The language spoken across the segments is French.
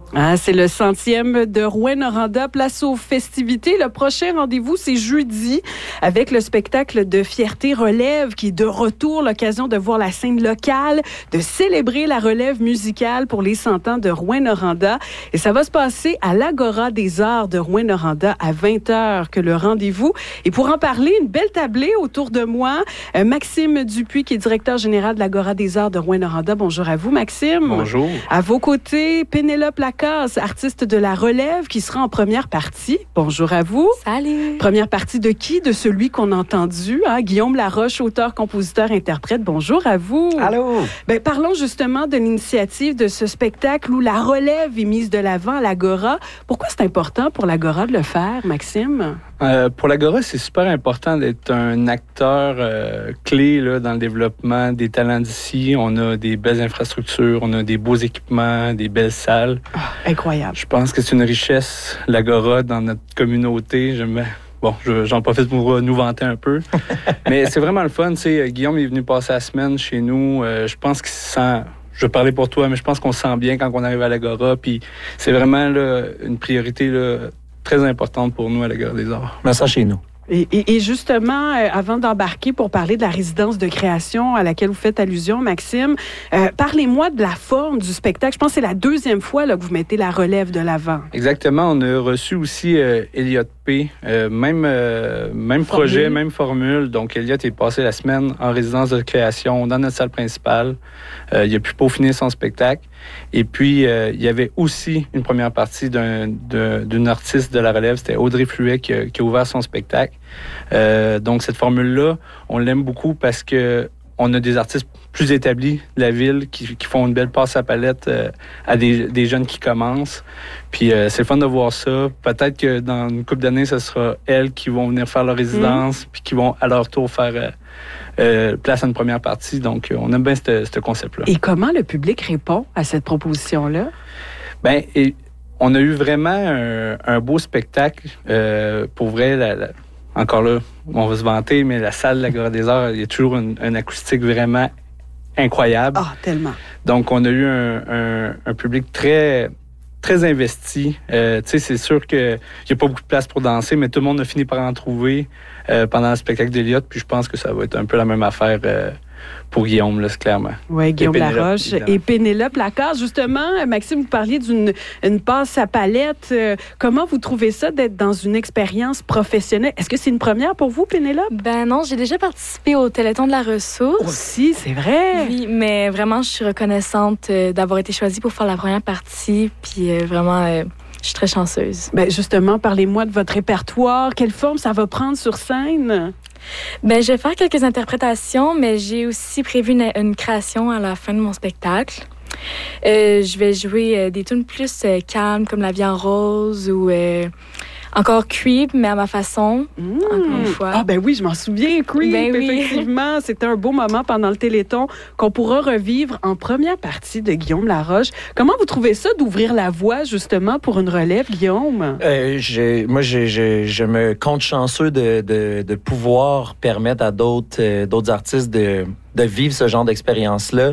Ah, c'est le 100e de Rouyn-Noranda. Place aux festivités. Le prochain rendez-vous, c'est jeudi avec le spectacle de Fierté Relève qui est de retour, l'occasion de voir la scène locale, de célébrer la relève musicale pour les 100 ans de Rouyn-Noranda. Et ça va se passer à l'Agora des Arts de Rouyn-Noranda à 20h que le rendez-vous. Et pour en parler, une belle tablée autour de moi. Maxime Dupuis, qui est directeur général de l'Agora des Arts de Rouyn-Noranda. Bonjour à vous, Maxime. Bonjour. À vos côtés, Pénélope Lacasse, artiste de la relève, qui sera en première partie. Bonjour à vous. Salut. Première partie de qui? De celui qu'on a entendu, hein? Guillaume Laroche, auteur, compositeur, interprète. Bonjour à vous. Allô. Parlons justement de l'initiative de ce spectacle où la relève est mise de l'avant à l'Agora. Pourquoi c'est important pour l'Agora de le faire, Maxime? Pour l'Agora, c'est super important d'être un acteur clé là, dans le développement des talents d'ici. On a des belles infrastructures, on a des beaux équipements, des belles salles. Incroyable. Je pense que c'est une richesse, l'Agora, dans notre communauté. J'en profite pour nous vanter un peu. Mais c'est vraiment le fun. Guillaume est venu passer la semaine chez nous. Je pense qu'il se sent... Je vais parler pour toi, mais je pense qu'on se sent bien quand on arrive à l'Agora. Puis c'est vraiment là, une priorité là, très importante pour nous à l'Agora des Arts. Mais ça chez nous. Et justement, avant d'embarquer pour parler de la résidence de création à laquelle vous faites allusion, Maxime, parlez-moi de la forme du spectacle. Je pense que c'est la deuxième fois là, que vous mettez la relève de l'avant. Exactement. On a reçu aussi Elliott P. Même projet, même formule. Donc, Elliott est passé la semaine en résidence de création dans notre salle principale. Il a pu peaufiner son spectacle. Et puis, il y avait aussi une première partie d'une artiste de la relève. C'était Audrey Fluet qui a ouvert son spectacle. Donc, cette formule-là, on l'aime beaucoup parce que on a des artistes plus établis de la ville qui font une belle passe à palette à des jeunes qui commencent. Puis c'est le fun de voir ça. Peut-être que dans une couple d'années, ce sera elles qui vont venir faire leur résidence puis qui vont à leur tour faire place à une première partie. Donc, on aime bien ce concept-là. Et comment le public répond à cette proposition-là? On a eu vraiment un beau spectacle. Pour vrai, encore là, on va se vanter, mais la salle de l'Agora des Arts, il y a toujours une acoustique vraiment incroyable. Ah, tellement. Donc, on a eu un public très, très investi. C'est sûr qu'il n'y a pas beaucoup de place pour danser, mais tout le monde a fini par en trouver pendant le spectacle d'Elliott. Puis je pense que ça va être un peu la même affaire pour Guillaume, là, c'est clairement. Oui, Guillaume Laroche et Pénélope Lacasse. Justement, Maxime, vous parliez d'une passe à palette. Comment vous trouvez ça d'être dans une expérience professionnelle? Est-ce que c'est une première pour vous, Pénélope? Ben non, j'ai déjà participé au Téléthon de la ressource. Aussi, c'est vrai. Oui, mais vraiment, je suis reconnaissante d'avoir été choisie pour faire la première partie. Puis vraiment... je suis très chanceuse. Justement, parlez-moi de votre répertoire. Quelle forme ça va prendre sur scène? Je vais faire quelques interprétations, mais j'ai aussi prévu une création à la fin de mon spectacle. Je vais jouer des tunes plus calmes, comme La vie en rose ou encore Creep, mais à ma façon, encore une fois. Ah oui, je m'en souviens, Creep, effectivement. C'était un beau moment pendant le Téléthon qu'on pourra revivre en première partie de Guillaume Laroche. Comment vous trouvez ça d'ouvrir la voie, justement, pour une relève, Guillaume? Je me compte chanceux de pouvoir permettre à d'autres artistes de vivre ce genre d'expérience-là.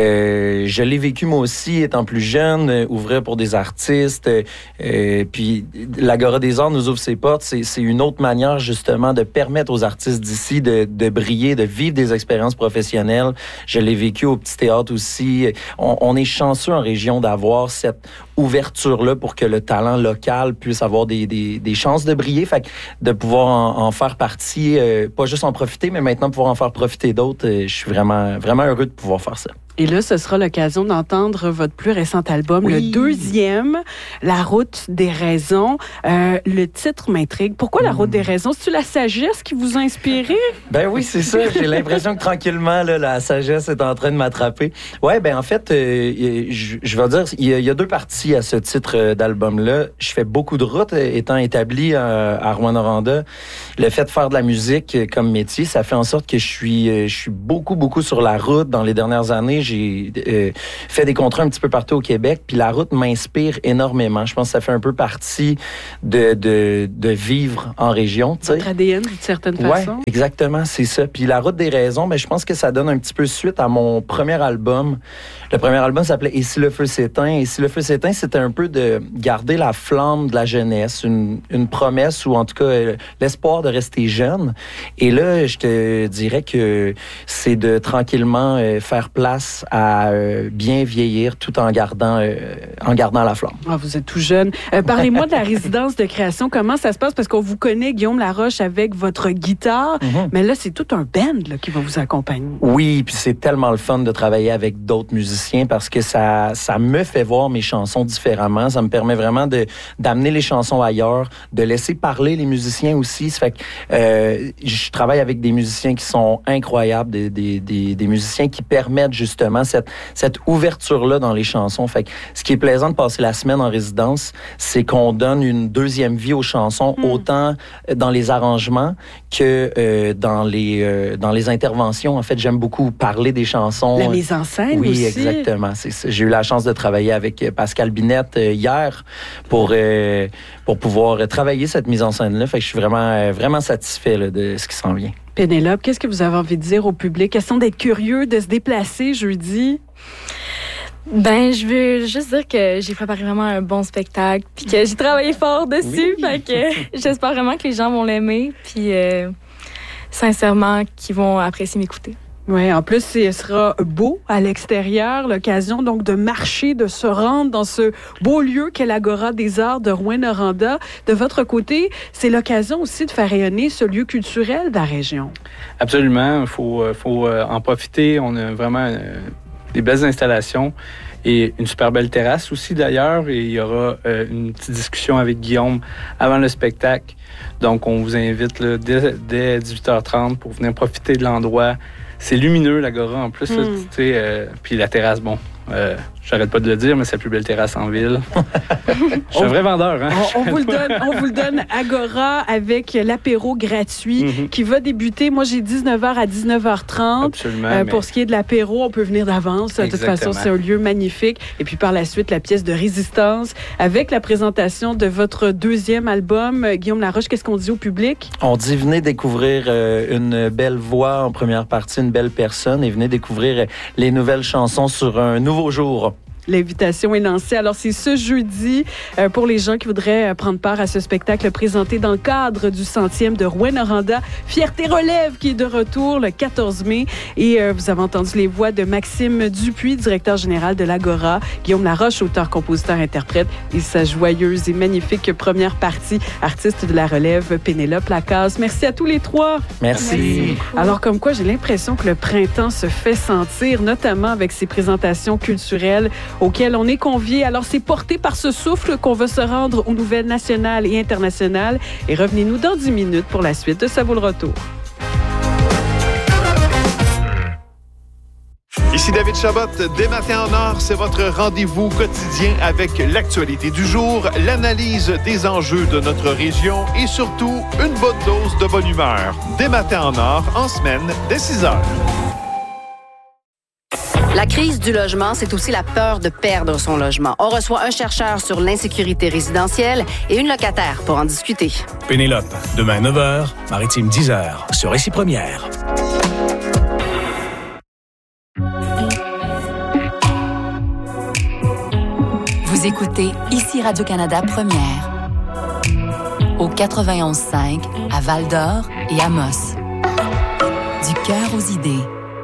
Je l'ai vécu moi aussi, étant plus jeune, ouvrir pour des artistes. Puis l'Agora des Arts nous ouvre ses portes. C'est une autre manière, justement, de permettre aux artistes d'ici de briller, de vivre des expériences professionnelles. Je l'ai vécu au Petit Théâtre aussi. On est chanceux en région d'avoir cette ouverture-là pour que le talent local puisse avoir des chances de briller. Fait que de pouvoir en faire partie, pas juste en profiter, mais maintenant pouvoir en faire profiter d'autres, je suis vraiment, vraiment heureux de pouvoir faire ça. Et là, ce sera l'occasion d'entendre votre plus récent album, le 2e, La route des raisons. Le titre m'intrigue. Pourquoi La route des raisons? C'est-tu la sagesse qui vous a inspiré? Oui, c'est ça. J'ai l'impression que tranquillement, là, la sagesse est en train de m'attraper. Oui, en fait, je vais dire, il y a deux parties à ce titre d'album-là. Je fais beaucoup de routes étant établi à Rouyn-Noranda. Le fait de faire de la musique comme métier, ça fait en sorte que je suis beaucoup, beaucoup sur la route dans les dernières années. j'ai fait des contrats un petit peu partout au Québec, puis la route m'inspire énormément. Je pense que ça fait un peu partie de vivre en région. Votre ADN, d'une certaine façon. Oui, exactement, c'est ça. Puis la route des raisons, je pense que ça donne un petit peu suite à mon premier album. Le premier album s'appelait « Et si le feu s'éteint ». « Et si le feu s'éteint », c'était un peu de garder la flamme de la jeunesse, une promesse ou en tout cas l'espoir de rester jeune. Et là, je te dirais que c'est de tranquillement faire place à bien vieillir tout en gardant la flamme. Ah, vous êtes tout jeune. Parlez-moi de la résidence de création. Comment ça se passe? Parce qu'on vous connaît, Guillaume Laroche, avec votre guitare. Mais là, c'est tout un band là, qui va vous accompagner. Oui, puis c'est tellement le fun de travailler avec d'autres musiciens parce que ça me fait voir mes chansons différemment. Ça me permet vraiment d'amener les chansons ailleurs, de laisser parler les musiciens aussi. Ça fait que je travaille avec des musiciens qui sont incroyables, des musiciens qui permettent justement cette ouverture-là dans les chansons. Fait que ce qui est plaisant de passer la semaine en résidence, c'est qu'on donne une deuxième vie aux chansons, autant dans les arrangements que dans les interventions. En fait, j'aime beaucoup parler des chansons. La mise en scène oui, aussi. Oui, exactement. C'est ça. J'ai eu la chance de travailler avec Pascal Binette hier pour pouvoir travailler cette mise en scène-là. Fait que je suis vraiment satisfait là, de ce qui s'en vient. Pénélope, qu'est-ce que vous avez envie de dire au public? Question d'être curieux, de se déplacer jeudi? Je veux juste dire que j'ai préparé vraiment un bon spectacle puis que j'ai travaillé fort dessus. Oui. Fait que j'espère vraiment que les gens vont l'aimer puis sincèrement qu'ils vont apprécier m'écouter. Oui, en plus, ce sera beau à l'extérieur, l'occasion donc de marcher, de se rendre dans ce beau lieu qu'est l'Agora des Arts de Rouyn-Noranda. De votre côté, c'est l'occasion aussi de faire rayonner ce lieu culturel de la région. Absolument, il faut en profiter. On a vraiment des belles installations et une super belle terrasse aussi d'ailleurs. Et il y aura une petite discussion avec Guillaume avant le spectacle. Donc, on vous invite là, dès 18h30 pour venir profiter de l'endroit. C'est lumineux, l'Agora, en plus. Puis la terrasse, j'arrête pas de le dire, mais c'est la plus belle terrasse en ville. Je suis un vrai vendeur. Hein? On vous le donne, Agora, avec l'apéro gratuit qui va débuter. Moi, j'ai 19h à 19h30. Absolument. Pour ce qui est de l'apéro, on peut venir d'avance. De toute façon, c'est un lieu magnifique. Et puis par la suite, la pièce de résistance avec la présentation de votre deuxième album. Guillaume Laroche, qu'est-ce qu'on dit au public? On dit venez découvrir une belle voix en première partie, une belle personne et venez découvrir les nouvelles chansons sur un nouveau jour. L'invitation est lancée. Alors, c'est ce jeudi pour les gens qui voudraient prendre part à ce spectacle présenté dans le cadre du 100e de Rouyn-Noranda. Fierté relève qui est de retour le 14 mai. Et vous avez entendu les voix de Maxime Dupuis, directeur général de l'Agora, Guillaume Laroche, auteur, compositeur, interprète, et sa joyeuse et magnifique première partie, artiste de la relève, Pénélope Lacasse. Merci à tous les trois. Merci. Alors, comme quoi, j'ai l'impression que le printemps se fait sentir, notamment avec ces présentations culturelles auquel on est conviés. Alors, c'est porté par ce souffle qu'on va se rendre aux nouvelles nationales et internationales. Et revenez-nous dans 10 minutes pour la suite de Ça vaut le retour. Ici David Chabot, dès Matin en Or, c'est votre rendez-vous quotidien avec l'actualité du jour, l'analyse des enjeux de notre région et surtout une bonne dose de bonne humeur. Dès Matin en Or, en semaine, dès 6 heures. La crise du logement, c'est aussi la peur de perdre son logement. On reçoit un chercheur sur l'insécurité résidentielle et une locataire pour en discuter. Pénélope, demain 9h, Maritime 10h, sur Récit Première. Vous écoutez ici Radio-Canada Première. Au 91.5, à Val-d'Or et à Moss. Du cœur aux idées.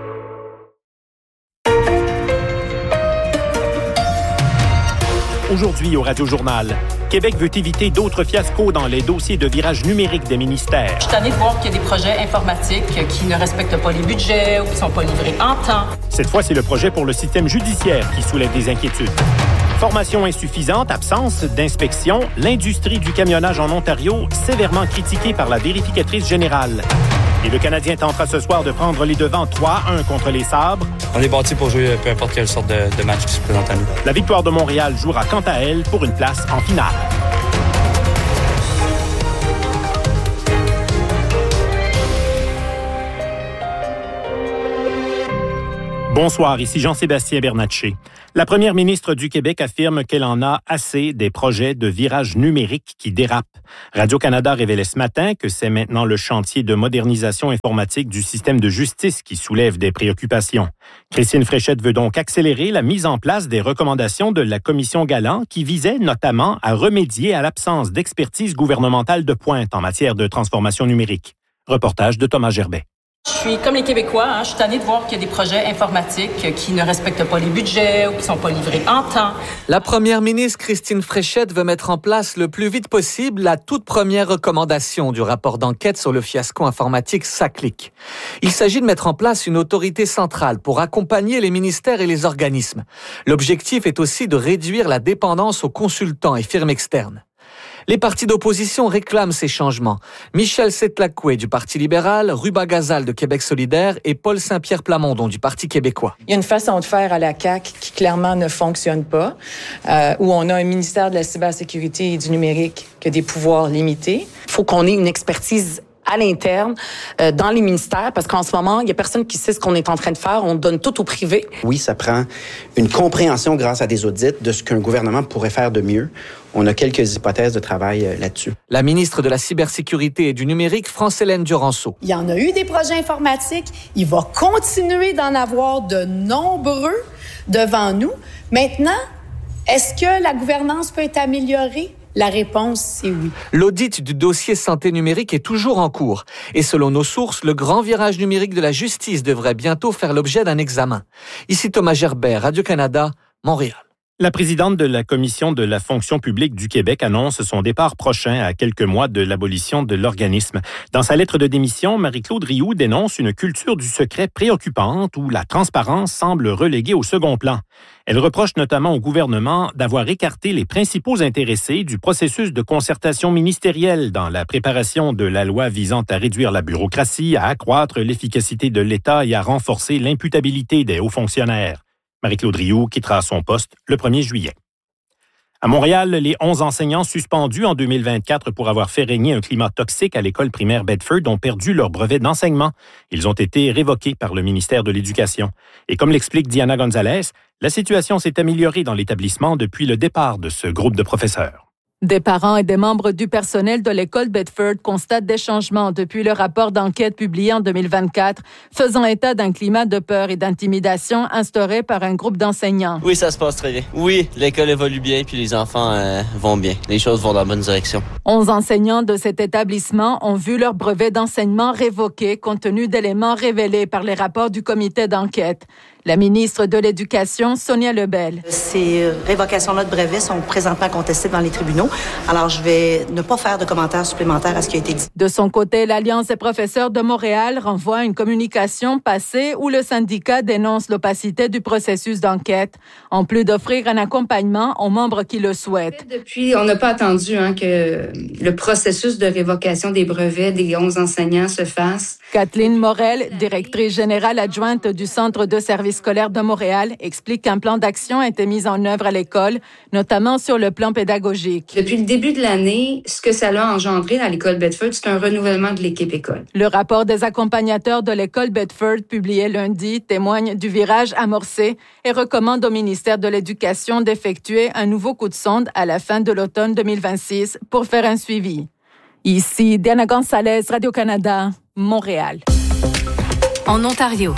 Aujourd'hui au Radio-Journal, Québec veut éviter d'autres fiascos dans les dossiers de virage numérique des ministères. Je suis tannée de voir qu'il y a des projets informatiques qui ne respectent pas les budgets ou qui ne sont pas livrés en temps. Cette fois, c'est le projet pour le système judiciaire qui soulève des inquiétudes. Formation insuffisante, absence d'inspection, l'industrie du camionnage en Ontario sévèrement critiquée par la vérificatrice générale. Et le Canadien tentera ce soir de prendre les devants 3-1 contre les Sabres. On est bâti pour jouer peu importe quelle sorte de match qui se présente à nous. La Victoire de Montréal jouera quant à elle pour une place en finale. Bonsoir, ici Jean-Sébastien Bernatchez. La première ministre du Québec affirme qu'elle en a assez des projets de virage numérique qui dérapent. Radio-Canada révélait ce matin que c'est maintenant le chantier de modernisation informatique du système de justice qui soulève des préoccupations. Christine Fréchette veut donc accélérer la mise en place des recommandations de la Commission Galland qui visait notamment à remédier à l'absence d'expertise gouvernementale de pointe en matière de transformation numérique. Reportage de Thomas Gerbet. Je suis comme les Québécois, je suis tannée de voir qu'il y a des projets informatiques qui ne respectent pas les budgets ou qui ne sont pas livrés en temps. La première ministre Christine Fréchette veut mettre en place le plus vite possible la toute première recommandation du rapport d'enquête sur le fiasco informatique SACLIC. Il s'agit de mettre en place une autorité centrale pour accompagner les ministères et les organismes. L'objectif est aussi de réduire la dépendance aux consultants et firmes externes. Les partis d'opposition réclament ces changements. Michel Setlakoué du Parti libéral, Ruba Gazal de Québec solidaire et Paul Saint-Pierre Plamondon du Parti québécois. Il y a une façon de faire à la CAQ qui clairement ne fonctionne pas, où on a un ministère de la cybersécurité et du numérique qui a des pouvoirs limités. Il faut qu'on ait une expertise à l'interne, dans les ministères, parce qu'en ce moment, il n'y a personne qui sait ce qu'on est en train de faire. On donne tout au privé. Oui, ça prend une compréhension grâce à des audits de ce qu'un gouvernement pourrait faire de mieux. On a quelques hypothèses de travail là-dessus. La ministre de la Cybersécurité et du Numérique, France-Hélène Duranceau. Il y en a eu des projets informatiques. Il va continuer d'en avoir de nombreux devant nous. Maintenant, est-ce que la gouvernance peut être améliorée? La réponse, c'est oui. L'audit du dossier santé numérique est toujours en cours. Et selon nos sources, le grand virage numérique de la justice devrait bientôt faire l'objet d'un examen. Ici Thomas Gerbet, Radio-Canada, Montréal. La présidente de la Commission de la fonction publique du Québec annonce son départ prochain à quelques mois de l'abolition de l'organisme. Dans sa lettre de démission, Marie-Claude Rioux dénonce une culture du secret préoccupante où la transparence semble reléguée au second plan. Elle reproche notamment au gouvernement d'avoir écarté les principaux intéressés du processus de concertation ministérielle dans la préparation de la loi visant à réduire la bureaucratie, à accroître l'efficacité de l'État et à renforcer l'imputabilité des hauts fonctionnaires. Marie-Claude Rioux quittera son poste le 1er juillet. À Montréal, les 11 enseignants suspendus en 2024 pour avoir fait régner un climat toxique à l'école primaire Bedford ont perdu leur brevet d'enseignement. Ils ont été révoqués par le ministère de l'Éducation. Et comme l'explique Diana Gonzalez, la situation s'est améliorée dans l'établissement depuis le départ de ce groupe de professeurs. Des parents et des membres du personnel de l'école Bedford constatent des changements depuis le rapport d'enquête publié en 2024, faisant état d'un climat de peur et d'intimidation instauré par un groupe d'enseignants. Oui, ça se passe très bien. Oui, l'école évolue bien puis les enfants vont bien. Les choses vont dans la bonne direction. 11 enseignants de cet établissement ont vu leur brevet d'enseignement révoqué compte tenu d'éléments révélés par les rapports du comité d'enquête. La ministre de l'Éducation, Sonia Lebel. Ces révocations-là de brevets sont présentement contestées dans les tribunaux. Alors, je vais ne pas faire de commentaires supplémentaires à ce qui a été dit. De son côté, l'Alliance des professeurs de Montréal renvoie une communication passée où le syndicat dénonce l'opacité du processus d'enquête, en plus d'offrir un accompagnement aux membres qui le souhaitent. Depuis, on n'a pas attendu que le processus de révocation des brevets des 11 enseignants se fasse. Kathleen Morel, directrice générale adjointe du Centre de services scolaires de Montréal, explique qu'un plan d'action a été mis en œuvre à l'école, notamment sur le plan pédagogique. Depuis le début de l'année, ce que ça a engendré à l'école Bedford, c'est un renouvellement de l'équipe école. Le rapport des accompagnateurs de l'école Bedford, publié lundi, témoigne du virage amorcé et recommande au ministère de l'Éducation d'effectuer un nouveau coup de sonde à la fin de l'automne 2026 pour faire un suivi. Ici, Diana Gonzalez, Radio-Canada, Montréal. En Ontario.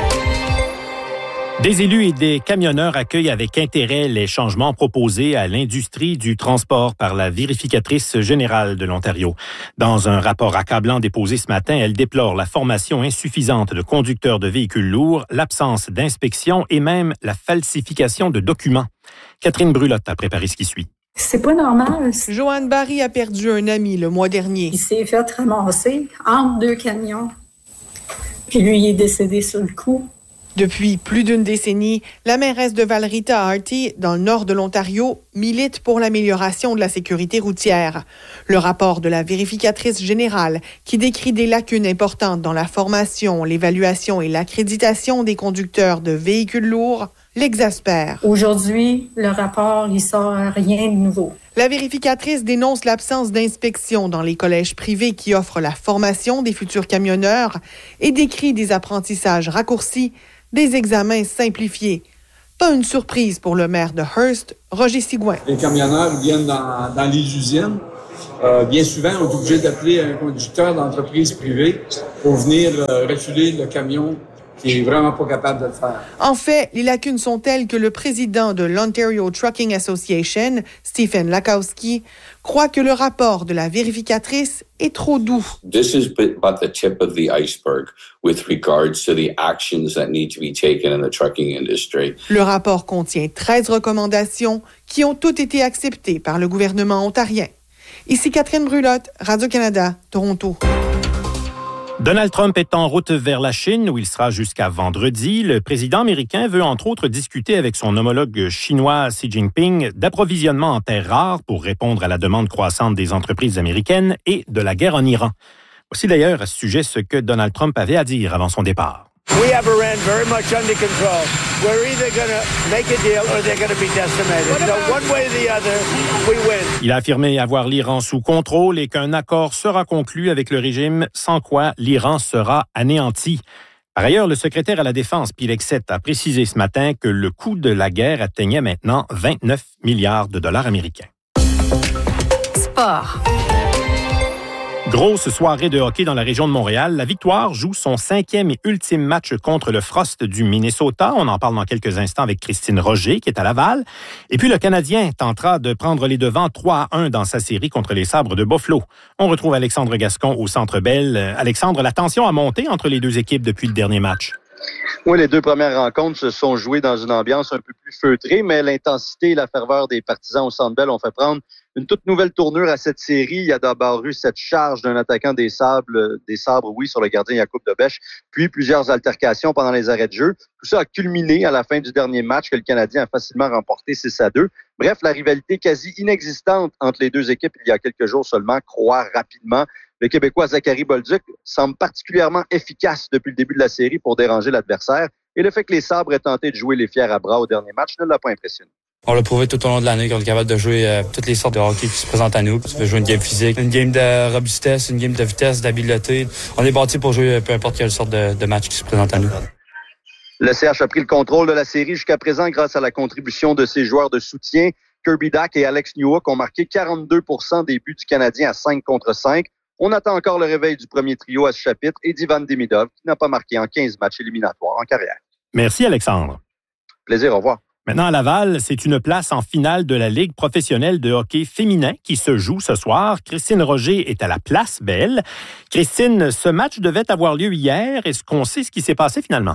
Des élus et des camionneurs accueillent avec intérêt les changements proposés à l'industrie du transport par la vérificatrice générale de l'Ontario. Dans un rapport accablant déposé ce matin, elle déplore la formation insuffisante de conducteurs de véhicules lourds, l'absence d'inspection et même la falsification de documents. Catherine Brulotte a préparé ce qui suit. C'est pas normal. Joanne Barry a perdu un ami le mois dernier. Il s'est fait ramasser entre deux camions. Puis lui, il est décédé sur le coup. Depuis plus d'une décennie, la mairesse de Valrita-Harty, dans le nord de l'Ontario, milite pour l'amélioration de la sécurité routière. Le rapport de la vérificatrice générale, qui décrit des lacunes importantes dans la formation, l'évaluation et l'accréditation des conducteurs de véhicules lourds, l'exaspère. Aujourd'hui, le rapport, il sort rien de nouveau. La vérificatrice dénonce l'absence d'inspection dans les collèges privés qui offrent la formation des futurs camionneurs et décrit des apprentissages raccourcis, des examens simplifiés. Pas une surprise pour le maire de Hearst, Roger Sigouin. Les camionneurs viennent dans les usines. Bien souvent, on est obligé d'appeler un conducteur d'entreprise privée pour venir refiler le camion qui est vraiment pas capable de le faire. En fait, les lacunes sont telles que le président de l'Ontario Trucking Association, Stephen Lakowski, croit que le rapport de la vérificatrice est trop doux. This is but the tip of the iceberg with regards to the actions that need to be taken in the trucking industry. Le rapport contient 13 recommandations qui ont toutes été acceptées par le gouvernement ontarien. Ici Catherine Brulotte, Radio-Canada, Toronto. Donald Trump est en route vers la Chine, où il sera jusqu'à vendredi. Le président américain veut entre autres discuter avec son homologue chinois Xi Jinping d'approvisionnement en terres rares pour répondre à la demande croissante des entreprises américaines et de la guerre en Iran. Voici d'ailleurs à ce sujet ce que Donald Trump avait à dire avant son départ. We have Iran very much under control. We're either going to make a deal or they're going to be decimated. So one way or the other, we win. Il a affirmé avoir l'Iran sous contrôle et qu'un accord sera conclu avec le régime, sans quoi l'Iran sera anéanti. Par ailleurs, le secrétaire à la Défense, Pete Hegseth, a précisé ce matin que le coût de la guerre atteignait maintenant 29 milliards de dollars américains. Sport. Grosse soirée de hockey dans la région de Montréal. La Victoire joue son 5e et ultime match contre le Frost du Minnesota. On en parle dans quelques instants avec Christine Roger, qui est à Laval. Et puis le Canadien tentera de prendre les devants 3-1 dans sa série contre les Sabres de Buffalo. On retrouve Alexandre Gascon au Centre Bell. Alexandre, la tension a monté entre les deux équipes depuis le dernier match. Oui, les deux premières rencontres se sont jouées dans une ambiance un peu plus feutrée, mais l'intensité et la ferveur des partisans au Centre Bell ont fait prendre une toute nouvelle tournure à cette série. Il y a d'abord eu cette charge d'un attaquant des Sabres, sur le gardien Jakub Dobeš, puis plusieurs altercations pendant les arrêts de jeu. Tout ça a culminé à la fin du dernier match que le Canadien a facilement remporté 6-2. Bref, la rivalité quasi inexistante entre les deux équipes il y a quelques jours seulement croît rapidement. Le Québécois Zachary Bolduc semble particulièrement efficace depuis le début de la série pour déranger l'adversaire. Et le fait que les Sabres aient tenté de jouer les fiers à bras au dernier match ne l'a pas impressionné. On l'a prouvé tout au long de l'année qu'on est capable de jouer toutes les sortes de hockey qui se présentent à nous. Tu veux jouer une game physique, une game de robustesse, une game de vitesse, d'habileté. On est bâti pour jouer peu importe quelle sorte de match qui se présente à nous. Le CH a pris le contrôle de la série jusqu'à présent grâce à la contribution de ses joueurs de soutien. Kirby Dack et Alex Newhook ont marqué 42% des buts du Canadien à 5-5. On attend encore le réveil du premier trio à ce chapitre et d'Ivan Demidov, qui n'a pas marqué en 15 matchs éliminatoires en carrière. Merci, Alexandre. Plaisir, au revoir. Maintenant, à Laval, c'est une place en finale de la Ligue professionnelle de hockey féminin qui se joue ce soir. Christine Roger est à la Place Belle. Christine, ce match devait avoir lieu hier. Est-ce qu'on sait ce qui s'est passé finalement?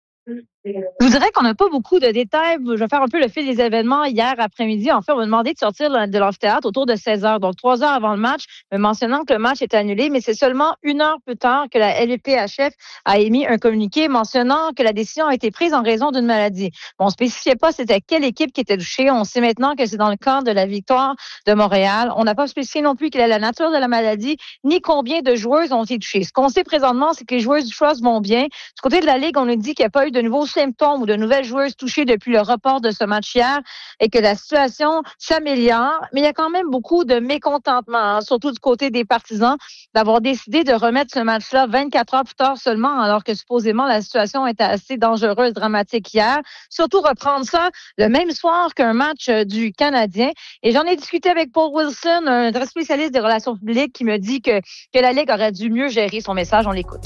Je vous dirais qu'on n'a pas beaucoup de détails. Je vais faire un peu le fil des événements. Hier après-midi, en fait, on m'a demandé de sortir de l'amphithéâtre autour de 16h, donc 3 heures avant le match, me mentionnant que le match est annulé, mais c'est seulement 1 heure plus tard que la LVPHF a émis un communiqué mentionnant que la décision a été prise en raison d'une maladie. Bon, on ne spécifiait pas c'était quelle équipe qui était touchée. On sait maintenant que c'est dans le camp de la Victoire de Montréal. On n'a pas spécifié non plus quelle est la nature de la maladie, ni combien de joueuses ont été touchées. Ce qu'on sait présentement, c'est que les joueuses du Frost vont bien. Du côté de la Ligue, on nous dit qu'il n'y a pas eu de nouveaux symptômes ou de nouvelles joueuses touchées depuis le report de ce match hier et que la situation s'améliore. Mais il y a quand même beaucoup de mécontentement, surtout du côté des partisans, d'avoir décidé de remettre ce match-là 24 heures plus tard seulement, alors que supposément la situation était assez dangereuse, dramatique hier. Surtout reprendre ça le même soir qu'un match du Canadien. Et j'en ai discuté avec Paul Wilson, un spécialiste des relations publiques, qui me dit que la Ligue aurait dû mieux gérer son message. On l'écoute.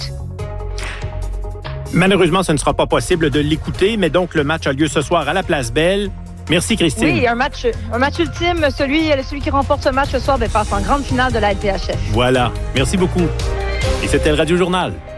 Malheureusement, ce ne sera pas possible de l'écouter, mais donc le match a lieu ce soir à la Place Belle. Merci, Christine. Oui, un match ultime. Celui qui remporte ce match ce soir passe en grande finale de la LPHF. Voilà. Merci beaucoup. Et c'était le Radio Journal.